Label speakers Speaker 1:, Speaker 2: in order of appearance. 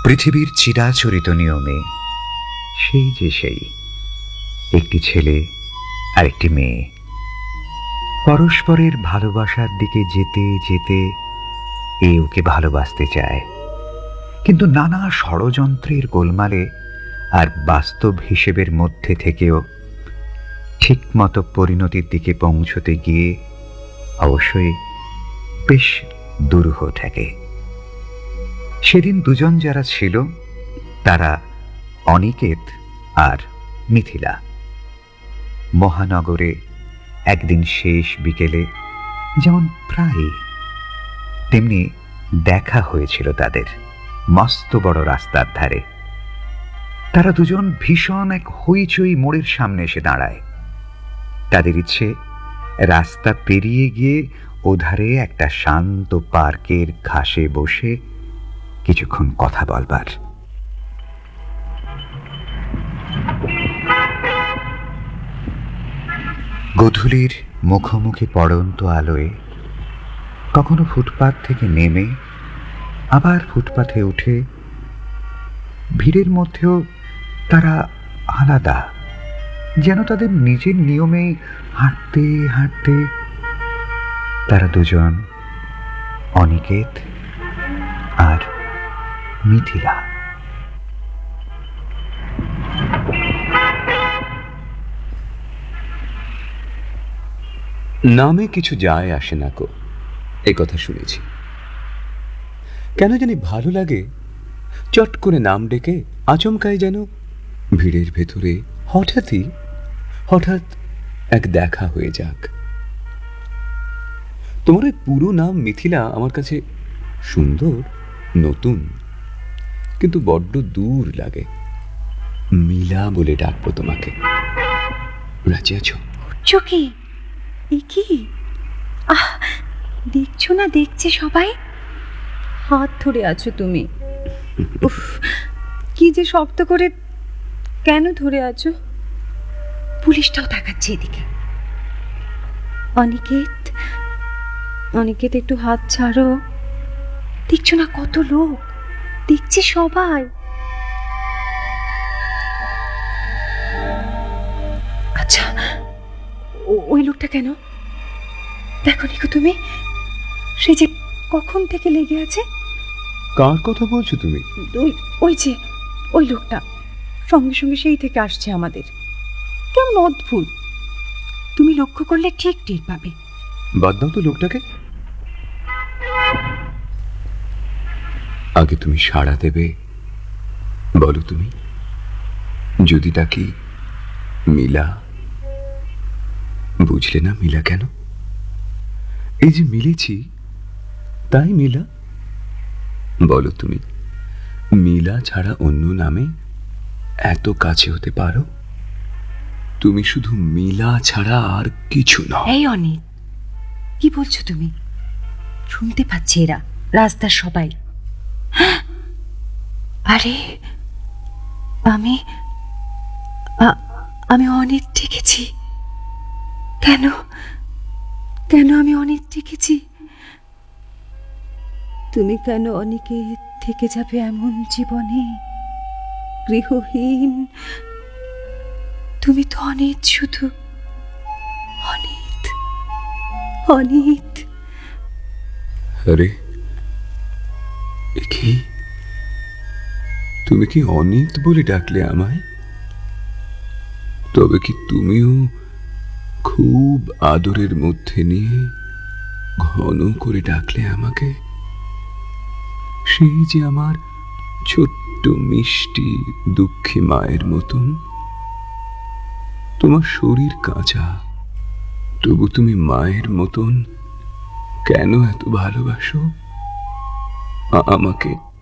Speaker 1: পৃথিবীর চিরাচরিত নিয়মে সেই যে সেই একটি ছেলে আর একটি মেয়ে পরস্পরের ভালোবাসার দিকে যেতে যেতে এ ওকে ভালোবাসতে চায়, কিন্তু নানা ষড়যন্ত্রের গোলমালে আর বাস্তব হিসেবের মধ্যে থেকেও ঠিকমতো পরিণতির দিকে পৌঁছতে গিয়ে অবশ্যই বেশ দুরূহ ঠেকে। সেদিন দুজন যারা ছিল তারা অনিকেত আর মিথিলা। মহানগরে একদিন শেষ বিকেলে যেমন প্রায় তেমনি দেখা হয়েছিল তাদের মস্ত বড় রাস্তার ধারে। তারা দুজন ভীষণ এক হইচই মোড়ের সামনে এসে দাঁড়ায়। তাদের ইচ্ছে রাস্তা পেরিয়ে গিয়ে ওধারে একটা শান্ত পার্কের ঘাসে বসে কিছুক্ষণ কথা বলবার। গধূলির মুখোমুখি পড়ন্ত আলোয় কখনো ফুটপাত থেকে নেমে আবার ফুটপাথে উঠে ভিড়ের মধ্যেও তারা আলাদা, যেন তাদের নিজের নিয়মে হাঁটতে হাঁটতে তারা দুজন অনিকেত আর মিথিলা।
Speaker 2: নামে কিছু যায় আসে না কো, এই কথা শুনেছি। কেন জানি ভালো লাগে চট করে নাম ডেকে আচমকাই যেন ভিড়ের ভেতরে হঠাৎ এক দেখা হয়ে যাক। তোমার ওই পুরো নাম মিথিলা আমার কাছে সুন্দর, নতুন, কিন্তু বড্ড দূর লাগে। মিলা বলে ডাকবো তোমাকে। রাজি আছো?
Speaker 3: কি দেখছো না? দেখছে সবাই। হাত ধরে আছো তুমি। উফ, কি যে শক্ত করে কেন ধরে আছো? পুলিশটাও তাকাচ্ছে এদিকে। অনিকেত একটু হাত ছাড়ো। দেখছো না কত লোক দেখছে সবাই। আচ্ছা, ওই লোকটা কেন? দেখো নিকো তুমি, সে যে কখন থেকে লেগে আছে।
Speaker 2: কার কথা বলছো তুমি?
Speaker 3: ওই লোকটা সঙ্গে সঙ্গে সেই থেকে আসছে আমাদের। কেমন অদ্ভুত, তুমি লক্ষ্য করলে ঠিক টের পাবে।
Speaker 2: বাদ দাও তো লোকটাকে। আগে তুমি সাড়া দেবে বলো তুমি? যদি ডাকি মিলা, বুঝলে না মিলা কেন? এই যে মিলেছি তাই মিলা। বলো তুমি, মিলা ছাড়া অন্য নামে এত কাছে হতে পারো? তুমি শুধু মিলা ছাড়া আর কিছু নও।
Speaker 3: এই অনিক, কি বলছো তুমি? শুনতে পাচ্ছে এরা, রাস্তার সবাই। আরে আমি অনেক ডেকেছি। কেন আমি অনেক ডেকেছি? তুমি কেন অনেকে থেকে যাবে এমন জীবনে, গৃহহীন? তুমি তো অনেক, শুধু অনেক।
Speaker 2: আরে কি তুমি কি অনিত বলে ডাকলে আমায়? তবে কি তুমিও খুব আদরের মধ্যে নিয়ে ঘন করে ডাকলে আমাকে? সেই যে আমার ছোট্ট মিষ্টি দুঃখী মায়ের মতন। তোমার শরীর কাঁচা, তবু তুমি মায়ের মতন কেন এত ভালোবাসো আমাকে?